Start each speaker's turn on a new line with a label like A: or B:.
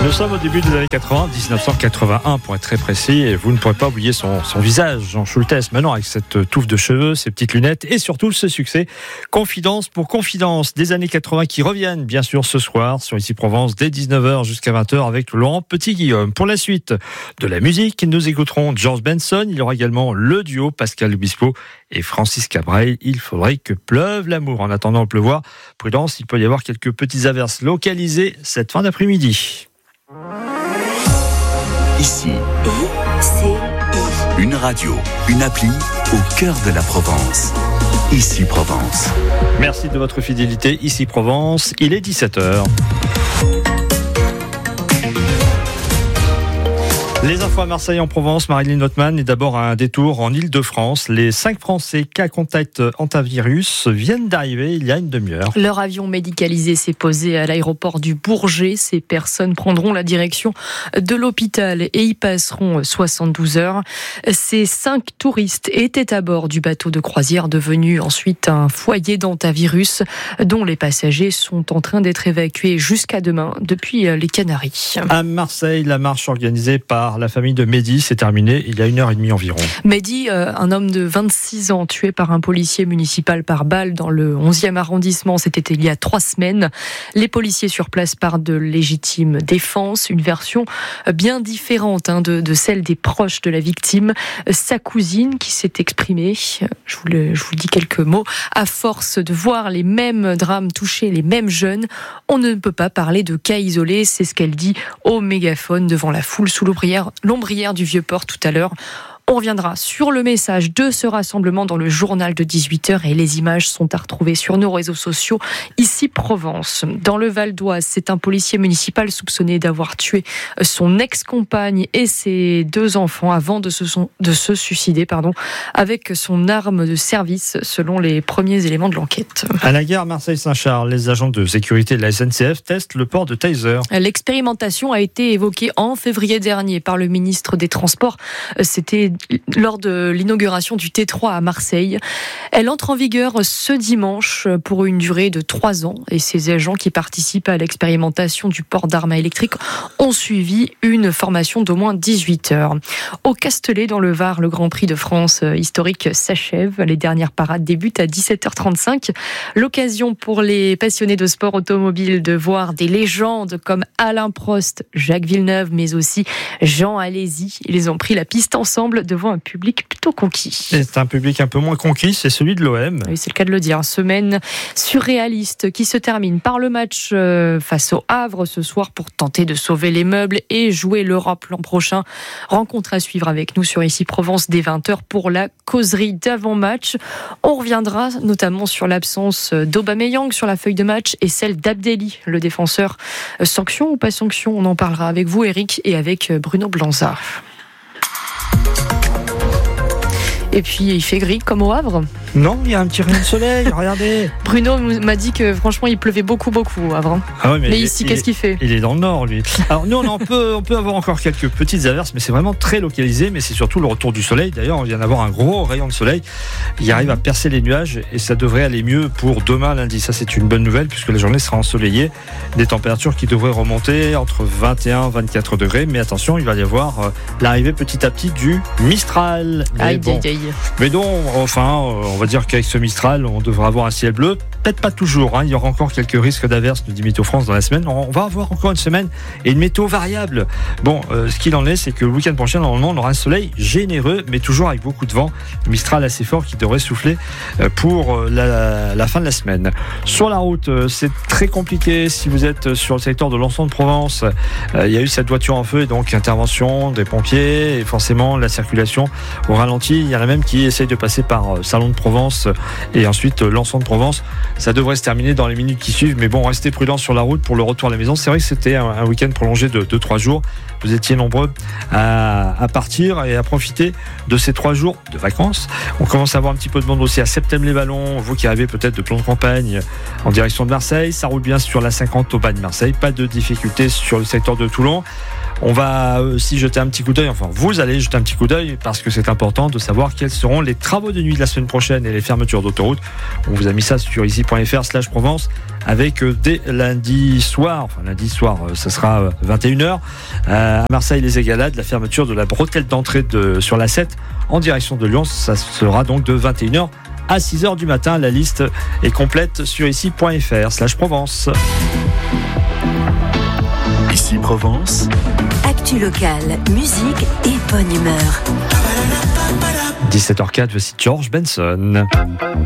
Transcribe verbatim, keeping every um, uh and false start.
A: Nous sommes au début des années quatre-vingts, dix-neuf cent quatre-vingt-un pour être très précis, et vous ne pourrez pas oublier son, son visage, Jean Schultes, maintenant avec cette touffe de cheveux, ses petites lunettes et surtout ce succès. Confidence pour confidence des années quatre-vingts qui reviennent bien sûr ce soir sur Ici Provence dès dix-neuf heures jusqu'à vingt heures avec Laurent Petit-Guillaume. Pour la suite de la musique, nous écouterons George Benson, il y aura également le duo Pascal Obispo et Francis Cabrel. Il faudrait que pleuve l'amour. En attendant le pleuvoir, prudence, il peut y avoir quelques petites averses localisées cette fin d'après-midi.
B: Ici, une radio, une appli au cœur de la Provence. Ici Provence.
A: Merci de votre fidélité. Ici Provence, il est dix-sept heures. Les infos à Marseille en Provence, Marilyn Notman, et d'abord un détour en Île-de-France. Les cinq Français cas contact hantavirus viennent d'arriver il y a une demi-heure.
C: Leur avion médicalisé s'est posé à l'aéroport du Bourget. Ces personnes prendront la direction de l'hôpital et y passeront soixante-douze heures. Ces cinq touristes étaient à bord du bateau de croisière devenu ensuite un foyer d'hantavirus dont les passagers sont en train d'être évacués jusqu'à demain depuis les Canaries.
A: À Marseille, la marche organisée par la famille de Mehdi s'est terminée il y a une heure et demie environ.
C: Mehdi, euh, un homme de vingt-six ans tué par un policier municipal par balle dans le onzième arrondissement, c'était il y a trois semaines. Les policiers sur place parlent de légitime défense, une version bien différente hein, de, de celle des proches de la victime. Sa cousine qui s'est exprimée, je vous, le, je vous dis quelques mots, à force de voir les mêmes drames toucher les mêmes jeunes, on ne peut pas parler de cas isolés, c'est ce qu'elle dit au mégaphone devant la foule sous l'ombrière l'ombrière du Vieux-Port tout à l'heure. On reviendra sur le message de ce rassemblement dans le journal de dix-huit heures et les images sont à retrouver sur nos réseaux sociaux. Ici Provence, dans le Val d'Oise, c'est un policier municipal soupçonné d'avoir tué son ex-compagne et ses deux enfants avant de se, de se suicider pardon, avec son arme de service, selon les premiers éléments de l'enquête.
A: À la gare Marseille-Saint-Charles, les agents de sécurité de la S N C F testent le port de taser.
C: L'expérimentation a été évoquée en février dernier par le ministre des Transports. C'était lors de l'inauguration du T trois à Marseille. Elle entre en vigueur ce dimanche pour une durée de trois ans et ces agents qui participent à l'expérimentation du port d'armes électriques ont suivi une formation d'au moins dix-huit heures. Au Castellet, dans le Var, le Grand Prix de France historique s'achève. Les dernières parades débutent à dix-sept heures trente-cinq. L'occasion pour les passionnés de sport automobile de voir des légendes comme Alain Prost, Jacques Villeneuve, mais aussi Jean Alesi. Ils ont pris la piste ensemble devant un public plutôt conquis.
A: C'est un public un peu moins conquis, c'est celui de l'O M.
C: Oui, c'est le cas de le dire. Semaine surréaliste qui se termine par le match face au Havre ce soir pour tenter de sauver les meubles et jouer l'Europe l'an prochain. Rencontre à suivre avec nous sur Ici Provence dès vingt heures pour la causerie d'avant-match. On reviendra notamment sur l'absence d'Aubameyang sur la feuille de match et celle d'Abdelli, le défenseur. Sanction ou pas sanction, on en parlera avec vous, Eric, et avec Bruno Blanza. Et puis il fait gris comme au Havre.
A: Non, il y a un petit rayon de soleil, regardez.
C: Bruno m'a dit que franchement il pleuvait beaucoup beaucoup au Havre.
A: Ah ouais, mais,
C: mais ici,
A: il,
C: qu'est-ce qu'il fait ?
A: Il est dans le nord, lui. Alors nous, on, en peut, on peut avoir encore quelques petites averses, mais c'est vraiment très localisé. Mais c'est surtout le retour du soleil. D'ailleurs, on vient d'avoir un gros rayon de soleil. Il arrive à percer les nuages et ça devrait aller mieux pour demain lundi. Ça, c'est une bonne nouvelle puisque la journée sera ensoleillée. Des températures qui devraient remonter entre vingt et un et vingt-quatre degrés. Mais attention, il va y avoir euh, l'arrivée petit à petit du Mistral. Mais
C: aïe,
A: bon,
C: aïe, aïe.
A: Mais donc, enfin, euh, on va dire qu'avec ce Mistral, on devra avoir un ciel bleu. Peut-être pas toujours, hein. Il y aura encore quelques risques d'averses, nous dit Météo France dans la semaine. On va avoir encore une semaine et une météo variable. Bon, euh, ce qu'il en est, c'est que le week-end prochain, normalement, on aura un soleil généreux, mais toujours avec beaucoup de vent. Mistral assez fort qui devrait souffler euh, pour la, la fin de la semaine. Sur la route, euh, c'est très compliqué. Si vous êtes sur le secteur de l'Anson de Provence, euh, il y a eu cette voiture en feu et donc intervention des pompiers et forcément la circulation au ralenti. Il y en a même qui essayent de passer par euh, Salon de Provence et ensuite euh, l'Anson de Provence. Ça devrait se terminer dans les minutes qui suivent, mais bon, restez prudents sur la route pour le retour à la maison. C'est vrai que c'était un, un week-end prolongé de deux trois jours. Vous étiez nombreux à, à partir et à profiter de ces trois jours de vacances. On commence à avoir un petit peu de monde aussi à Septem-les-Vallons. Vous qui arrivez peut-être de plan de campagne en direction de Marseille, ça roule bien sur la cinquante au bas de Marseille. Pas de difficultés sur le secteur de Toulon. On va aussi jeter un petit coup d'œil, enfin vous allez jeter un petit coup d'œil parce que c'est important de savoir quels seront les travaux de nuit de la semaine prochaine et les fermetures d'autoroute. On vous a mis ça sur ici point f r slash Provence avec euh, dès lundi soir, enfin lundi soir, euh, ça sera euh, vingt et une heures, euh, à Marseille les Égalades, la fermeture de la bretelle d'entrée de, sur la sept en direction de Lyon, ça sera donc de vingt et une heures à six heures du matin. La liste est complète sur ici point f r slash Provence.
B: Ici Provence.
D: Actu locale, musique et bonne humeur.
A: dix-sept heures zéro quatre, voici George Benson.